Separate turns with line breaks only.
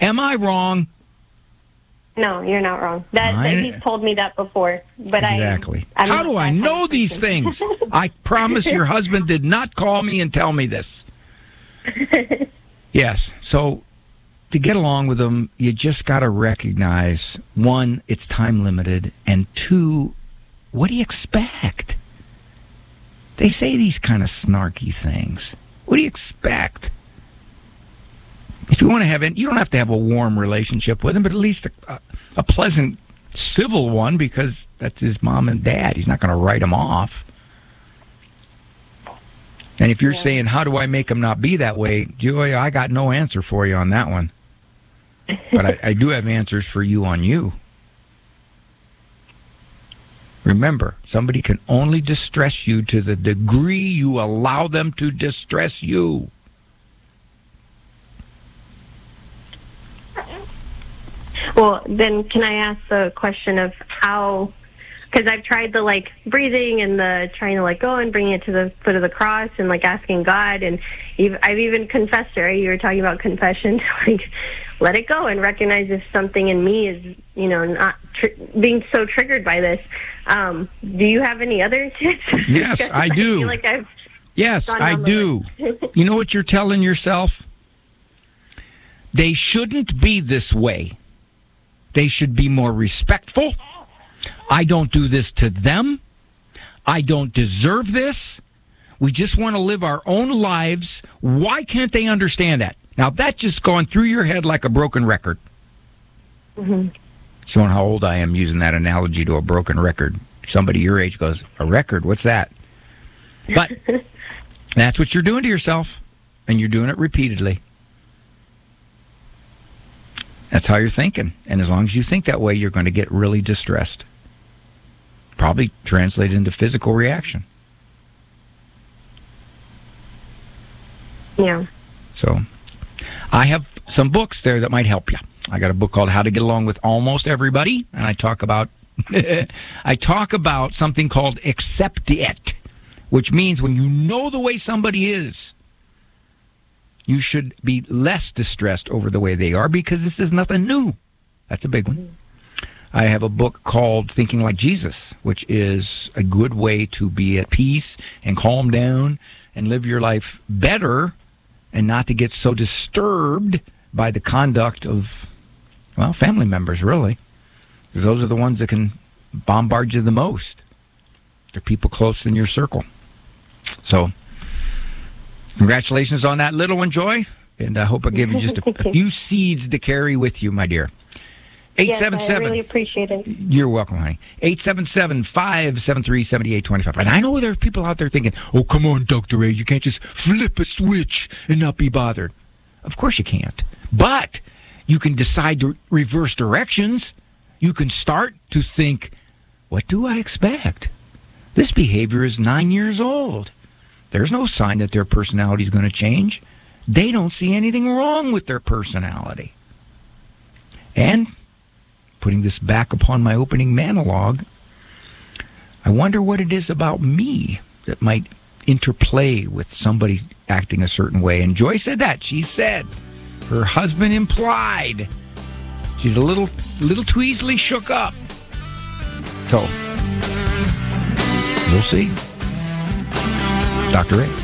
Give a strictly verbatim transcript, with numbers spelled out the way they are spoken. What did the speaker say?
Am I wrong?
No, you're not wrong. That,
I,
that he's told me that before, but
exactly.
I.
How do I know these things? I promise your husband did not call me and tell me this. Yes. So to get along with them, you just got to recognize, one, it's time limited, and two, what do you expect? They say these kind of snarky things. What do you expect? If you want to have it, you don't have to have a warm relationship with him, but at least a, a, a pleasant, civil one, because that's his mom and dad. He's not going to write him off. And if you're yeah. saying, how do I make him not be that way, Joy, I got no answer for you on that one. But I, I do have answers for you on you. Remember, somebody can only distress you to the degree you allow them to distress you.
Well, then can I ask the question of how, because I've tried the, like, breathing and the trying to let go and bringing it to the foot of the cross and, like, asking God. And I've even confessed, right? You were talking about confession, to, like, let it go and recognize if something in me is, you know, not tr- being so triggered by this. Um, do you have any other tips?
Yes, I do.
I feel like I've
yes, I do. You know what you're telling yourself? They shouldn't be this way. They should be more respectful. I don't do this to them. I don't deserve this. We just want to live our own lives. Why can't they understand that? Now, that's just going through your head like a broken record.
Mm-hmm.
Showing how old I am using that analogy to a broken record. Somebody your age goes, a record? What's that? But that's what you're doing to yourself, and you're doing it repeatedly. That's how you're thinking. And as long as you think that way, you're going to get really distressed. Probably translate into physical reaction.
Yeah.
So I have some books there that might help you. I got a book called How to Get Along with Almost Everybody, and I talk about I talk about something called Accept It, which means when you know the way somebody is, you should be less distressed over the way they are, because this is nothing new. That's a big one. I have a book called Thinking Like Jesus, which is a good way to be at peace and calm down and live your life better and not to get so disturbed by the conduct of, well, family members, really. Because those are the ones that can bombard you the most. They're people close in your circle. So, congratulations on that little one, Joy. And I hope I gave you just a, a few seeds to carry with you, my dear. eight seven seven
Yes, I really appreciate it.
You're welcome, honey. eight seven seven, five seven three, seven eight two five. And I know there are people out there thinking, oh, come on, Doctor A, you can't just flip a switch and not be bothered. Of course you can't. But you can decide to reverse directions. You can start to think, what do I expect? This behavior is nine years old. There's no sign that their personality is going to change. They don't see anything wrong with their personality. And putting this back upon my opening monologue, I wonder what it is about me that might interplay with somebody acting a certain way. And Joy said that. She said her husband implied she's a little, little too easily shook up. So, we'll see. Doctor A.